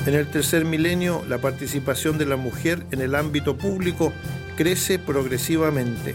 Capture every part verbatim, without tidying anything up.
En el tercer milenio, la participación de la mujer en el ámbito público crece progresivamente.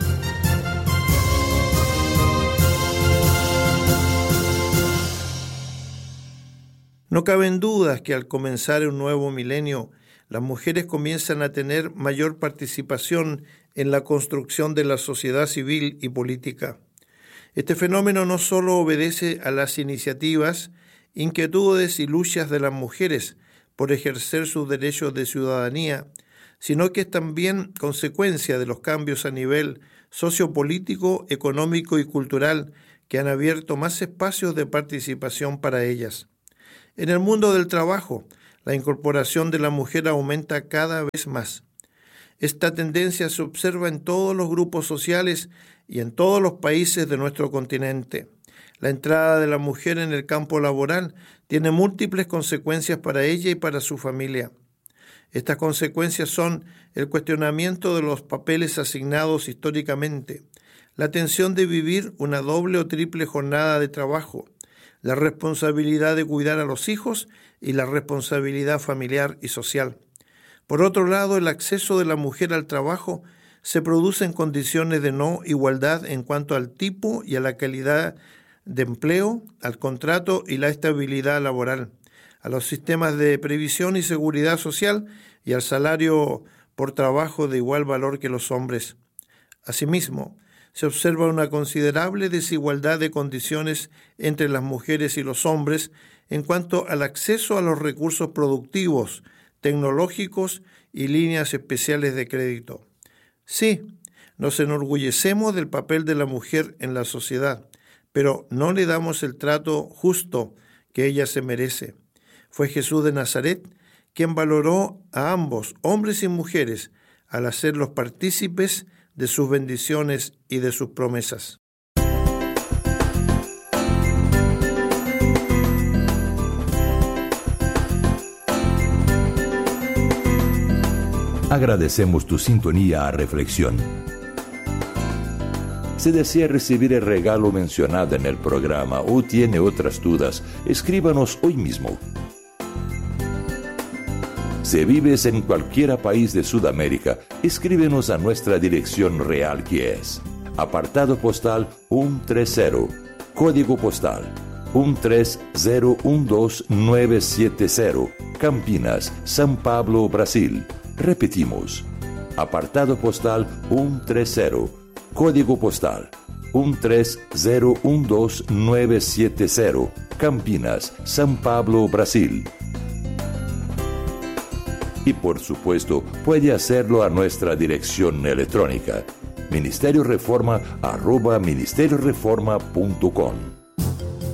No caben dudas que al comenzar un nuevo milenio, las mujeres comienzan a tener mayor participación en la construcción de la sociedad civil y política. Este fenómeno no solo obedece a las iniciativas, inquietudes y luchas de las mujeres por ejercer sus derechos de ciudadanía, sino que es también consecuencia de los cambios a nivel sociopolítico, económico y cultural que han abierto más espacios de participación para ellas. En el mundo del trabajo, la incorporación de la mujer aumenta cada vez más. Esta tendencia se observa en todos los grupos sociales y en todos los países de nuestro continente. La entrada de la mujer en el campo laboral tiene múltiples consecuencias para ella y para su familia. Estas consecuencias son el cuestionamiento de los papeles asignados históricamente, la tensión de vivir una doble o triple jornada de trabajo, la responsabilidad de cuidar a los hijos y la responsabilidad familiar y social. Por otro lado, el acceso de la mujer al trabajo se produce en condiciones de no igualdad en cuanto al tipo y a la calidad de empleo, al contrato y la estabilidad laboral, a los sistemas de previsión y seguridad social y al salario por trabajo de igual valor que los hombres. Asimismo, se observa una considerable desigualdad de condiciones entre las mujeres y los hombres en cuanto al acceso a los recursos productivos, tecnológicos y líneas especiales de crédito. Sí, nos enorgullecemos del papel de la mujer en la sociedad, pero no le damos el trato justo que ella se merece. Fue Jesús de Nazaret quien valoró a ambos, hombres y mujeres, al hacerlos partícipes de sus bendiciones y de sus promesas. Agradecemos tu sintonía a Reflexión. Si desea recibir el regalo mencionado en el programa o tiene otras dudas, escríbanos hoy mismo. Si vives en cualquier país de Sudamérica, escríbenos a nuestra dirección real, que es apartado postal ciento treinta, código postal uno tres cero uno dos nueve siete cero, Campinas, São Paulo, Brasil. Repetimos, apartado postal ciento treinta, código postal uno tres cero uno dos nueve siete cero, Campinas, São Paulo, Brasil. Y por supuesto, puede hacerlo a nuestra dirección electrónica ministerio reforma arroba ministerio reforma punto com.